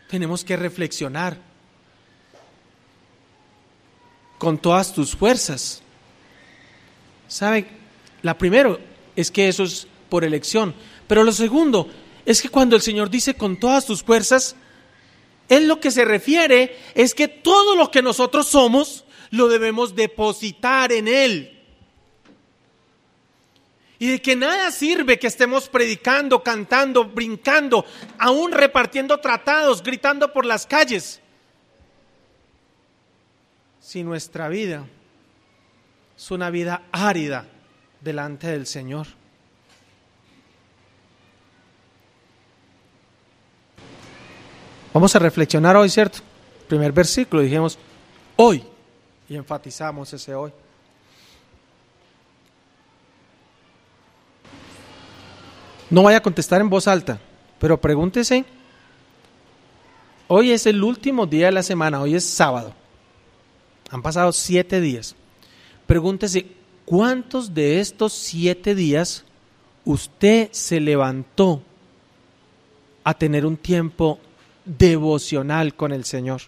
Tenemos que reflexionar con todas tus fuerzas. ¿Sabe? La primero es que eso es por elección, pero lo segundo es que cuando el Señor dice con todas tus fuerzas, Él lo que se refiere es que todo lo que nosotros somos lo debemos depositar en Él. Y de que nada sirve que estemos predicando, cantando, brincando, aún repartiendo tratados, gritando por las calles, si nuestra vida es una vida árida delante del Señor. Vamos a reflexionar hoy, ¿cierto? Primer versículo, dijimos hoy, y enfatizamos ese hoy. No vaya a contestar en voz alta, pero pregúntese, hoy es el último día de la semana, hoy es sábado, han pasado 7 días. Pregúntese, ¿cuántos de estos 7 días usted se levantó a tener un tiempo devocional con el Señor?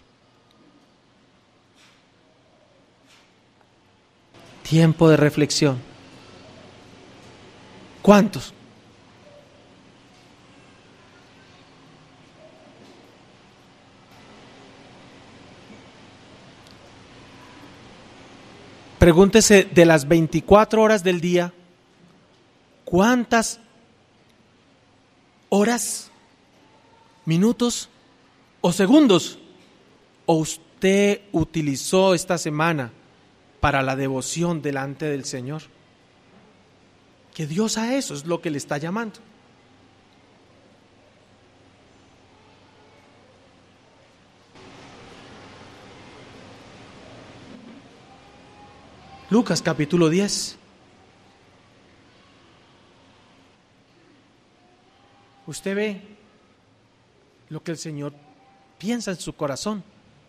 Tiempo de reflexión. ¿Cuántos? Pregúntese, de las 24 horas del día, ¿cuántas horas, minutos o segundos o usted utilizó esta semana para la devoción delante del Señor? Que Dios a eso es lo que le está llamando. Lucas capítulo 10. Usted ve lo que el Señor piensa en su corazón.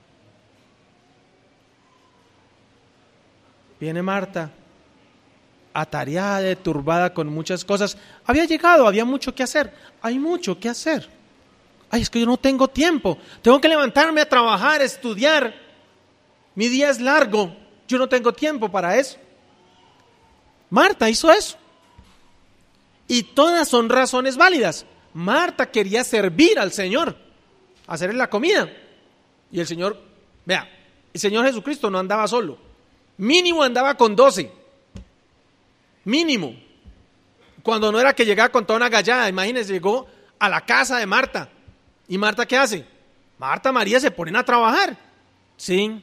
Viene Marta, atareada, turbada con muchas cosas. Había llegado, había mucho que hacer. Hay mucho que hacer. Ay, es que yo no tengo tiempo. Tengo que levantarme a trabajar, a estudiar. Mi día es largo. Yo no tengo tiempo para eso. Marta hizo eso. Y todas son razones válidas. Marta quería servir al Señor, hacerle la comida. Y el Señor, vea, el Señor Jesucristo no andaba solo. Mínimo andaba con 12. Mínimo. Cuando no era que llegaba con toda una gallada. Imagínense, llegó a la casa de Marta. ¿Y Marta qué hace? Marta, María se ponen a trabajar. Sí.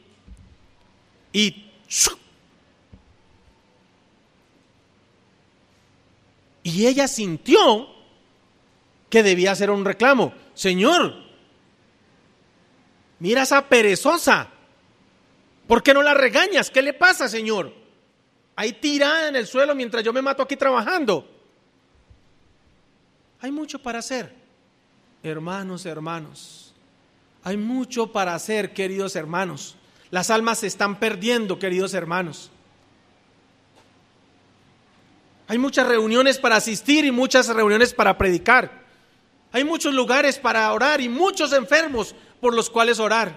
Y ella sintió que debía hacer un reclamo. Señor, mira esa perezosa. ¿Por qué no la regañas? ¿Qué le pasa, Señor? Ahí tirada en el suelo mientras yo me mato aquí trabajando. Hay mucho para hacer, hermanos. Hay mucho para hacer, queridos hermanos. Las almas se están perdiendo, queridos hermanos. Hay muchas reuniones para asistir y muchas reuniones para predicar. Hay muchos lugares para orar y muchos enfermos por los cuales orar.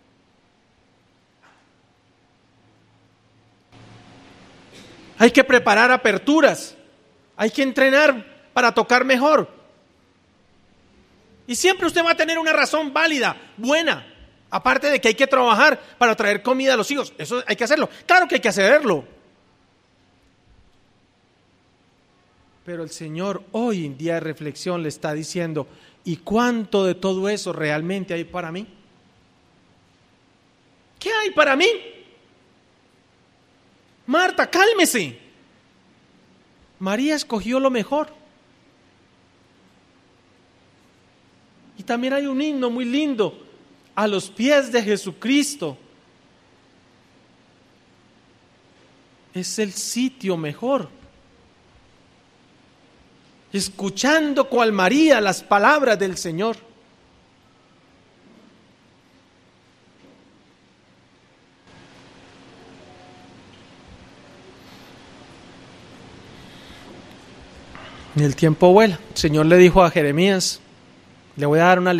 Hay que preparar aperturas. Hay que entrenar para tocar mejor. Y siempre usted va a tener una razón válida, buena. Aparte de que hay que trabajar para traer comida a los hijos. Eso hay que hacerlo. Claro que hay que hacerlo. Pero el Señor hoy en día de reflexión le está diciendo, ¿y cuánto de todo eso realmente hay para mí? ¿Qué hay para mí? Marta, cálmese. María escogió lo mejor. Y también hay un himno muy lindo, a los pies de Jesucristo. Es el sitio mejor. Escuchando cual María las palabras del Señor. Y el tiempo vuela. El Señor le dijo a Jeremías, le voy a dar una